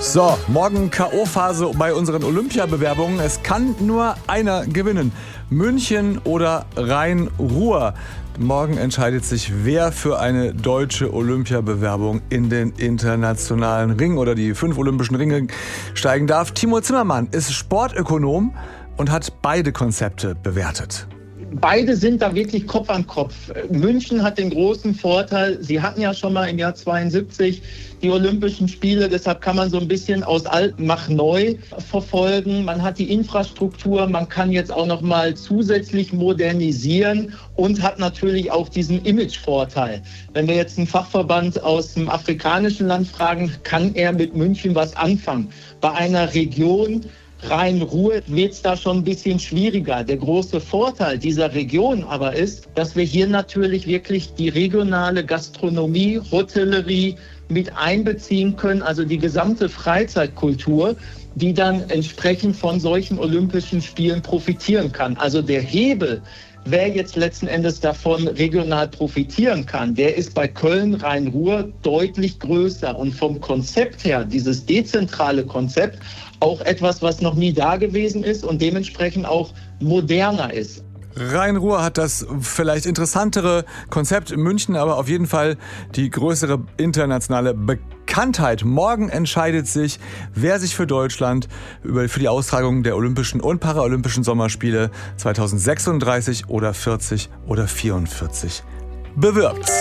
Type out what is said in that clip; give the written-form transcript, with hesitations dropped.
So, morgen K.O.-Phase bei unseren Olympiabewerbungen. Es kann nur einer gewinnen. München oder Rhein-Ruhr. Morgen entscheidet sich, wer für eine deutsche Olympiabewerbung in den internationalen Ring oder die 5 olympischen Ringe steigen darf. Timo Zimmermann ist Sportökonom und hat beide Konzepte bewertet. Beide sind da wirklich Kopf an Kopf. München hat den großen Vorteil, sie hatten ja schon mal im Jahr 72 die Olympischen Spiele, deshalb kann man so ein bisschen aus alt mach neu verfolgen. Man hat die Infrastruktur, man kann jetzt auch noch mal zusätzlich modernisieren und hat natürlich auch diesen Imagevorteil. Wenn wir jetzt einen Fachverband aus dem afrikanischen Land fragen, kann er mit München was anfangen? Bei einer Region Rhein-Ruhr wird es da schon ein bisschen schwieriger. Der große Vorteil dieser Region aber ist, dass wir hier natürlich wirklich die regionale Gastronomie, Hotellerie mit einbeziehen können, also die gesamte Freizeitkultur, die dann entsprechend von solchen Olympischen Spielen profitieren kann. Also der Hebel, wer jetzt letzten Endes davon regional profitieren kann, der ist bei Köln, Rhein-Ruhr deutlich größer. Und vom Konzept her, dieses dezentrale Konzept, auch etwas, was noch nie da gewesen ist und dementsprechend auch moderner ist. Rhein-Ruhr hat das vielleicht interessantere Konzept, München aber auf jeden Fall die größere internationale Bekanntheit. Morgen entscheidet sich, wer sich für Deutschland für die Austragung der Olympischen und Paralympischen Sommerspiele 2036 oder 40 oder 44 bewirbt.